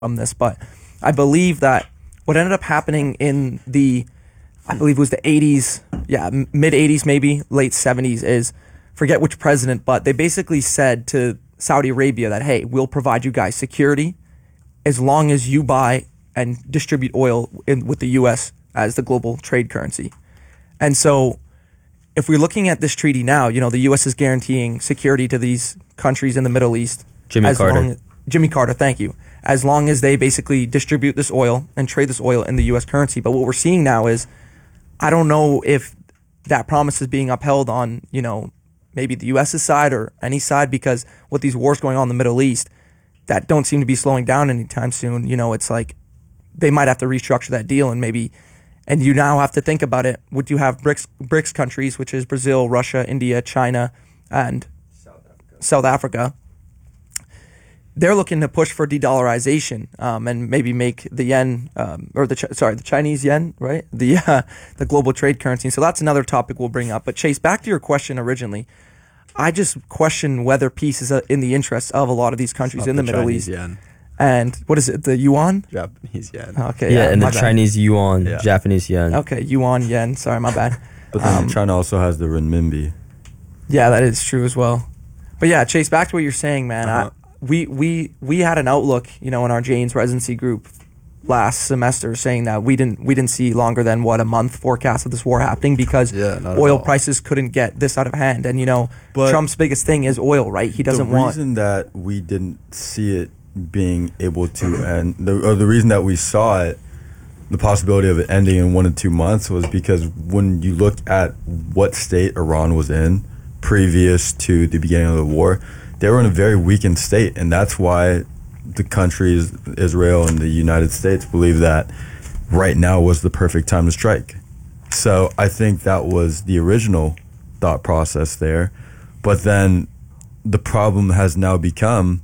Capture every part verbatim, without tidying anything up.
from this, but I believe that what ended up happening in the, I believe it was the eighties, yeah, mid eighties maybe, late seventies is, forget which president, but they basically said to Saudi Arabia that, hey, we'll provide you guys security as long as you buy and distribute oil in, with the U S as the global trade currency. And so if we're looking at this treaty now, you know, the U S is guaranteeing security to these countries in the Middle East. Jimmy as Carter. Long, Jimmy Carter, thank you. As long as they basically distribute this oil and trade this oil in the U S currency. But what we're seeing now is, I don't know if that promise is being upheld on, you know, maybe the US's side or any side, because with these wars going on in the Middle East, that don't seem to be slowing down anytime soon. You know, it's like they might have to restructure that deal and maybe, and you now have to think about it. Would you have BRICS, BRICS countries, which is Brazil, Russia, India, China, and South Africa. South Africa. They're looking to push for de-dollarization um, and maybe make the yen, um, or the sorry, the Chinese yen, right? The uh, the global trade currency. So that's another topic we'll bring up. But Chase, back to your question originally, I just question whether peace is in the interests of a lot of these countries in the, the Middle Chinese East. Yen. And what is it? The yuan? Japanese yen. Okay, Yeah, yeah, and the my bad. Chinese yuan, Yeah. Japanese yen. Okay, yuan, yen. Sorry, my bad. But then Um, China also has the renminbi. Yeah, that is true as well. But yeah, Chase, back to what you're saying, man. Uh-huh. I, we we we had an outlook, you know, in our Jane's residency group last semester saying that we didn't we didn't see longer than what a month forecast of this war happening because Yeah, not at oil all. prices couldn't get this out of hand. And you know, But Trump's biggest thing is oil, right? He doesn't the want. reason that we didn't see it being able to end, the, or the reason that we saw it, the possibility of it ending in one to two months was because when you look at what state Iran was in previous to the beginning of the war, they were in a very weakened state, and that's why the countries, Israel and the United States, believe that right now was the perfect time to strike. So I think that was the original thought process there. But then the problem has now become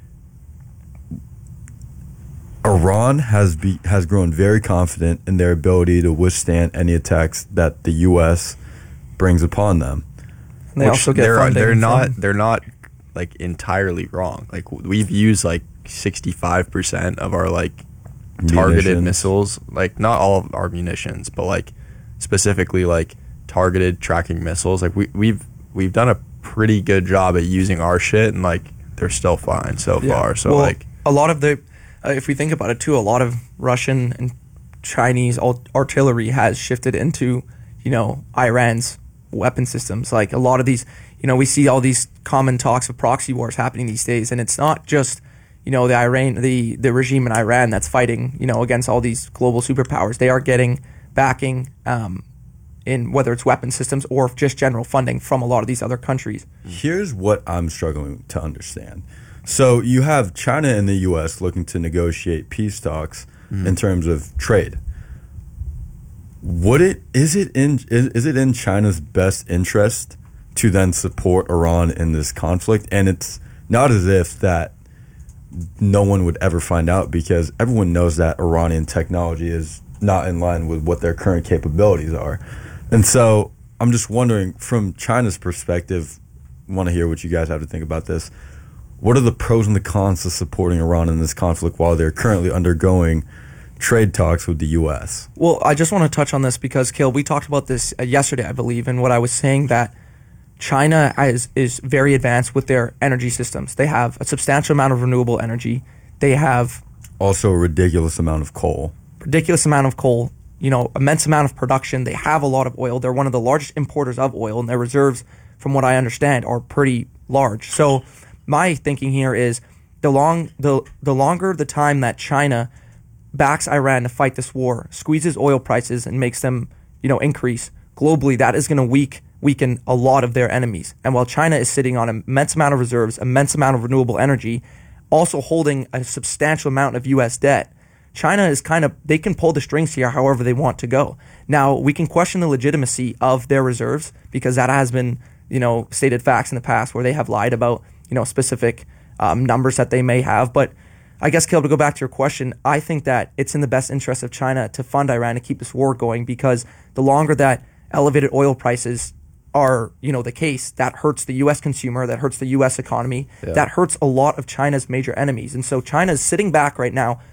Iran has be, has grown very confident in their ability to withstand any attacks that the U S brings upon them. And they also get they're funding they're not from- they're not like entirely wrong. Like we've used like sixty-five percent of our like targeted Munitions. missiles, like not all of our munitions, but like specifically like targeted tracking missiles. Like we we've we've done a pretty good job at using our shit, and like they're still fine so Yeah. far. So Well, like a lot of the, uh, if we think about it too, a lot of Russian and Chinese art- artillery has shifted into, you know, Iran's weapon systems. Like a lot of these, you know, we see all these common talks of proxy wars happening these days, and it's not just, you know, the Iran, the the regime in Iran that's fighting, you know, against all these global superpowers. They are getting backing um, in whether it's weapon systems or just general funding from a lot of these other countries. Here's what I'm struggling to understand. So you have China and the U S looking to negotiate peace talks Mm-hmm. in terms of trade. Would it is it in is, is it in China's best interest to then support Iran in this conflict? And it's not as if that no one would ever find out, because everyone knows that Iranian technology is not in line with what their current capabilities are. And so I'm just wondering, from China's perspective, want to hear what you guys have to think about this. What are the pros and the cons to supporting Iran in this conflict while they're currently undergoing trade talks with the U S? Well, I just want to touch on this because, Kale, we talked about this uh, yesterday, I believe, and what I was saying that China is, is very advanced with their energy systems. They have a substantial amount of renewable energy. They have Also a ridiculous amount of coal. ridiculous amount of coal, you know, immense amount of production. They have a lot of oil. They're one of the largest importers of oil, and their reserves, from what I understand, are pretty large. So my thinking here is the long the the longer the time that China backs Iran to fight this war, squeezes oil prices and makes them, you know, increase globally, that is going to weak weaken a lot of their enemies. And while China is sitting on an immense amount of reserves, immense amount of renewable energy, also holding a substantial amount of U S debt, China is kind of, they can pull the strings here however they want to go. Now, we can question the legitimacy of their reserves because that has been, you know, stated facts in the past where they have lied about, you know, specific um, numbers that they may have. But I guess, Caleb, to go back to your question, I think that it's in the best interest of China to fund Iran to keep this war going, because the longer that elevated oil prices are, you know, the case, that hurts the U S consumer, that hurts the U S economy, Yeah. that hurts a lot of China's major enemies. And so China's sitting back right now,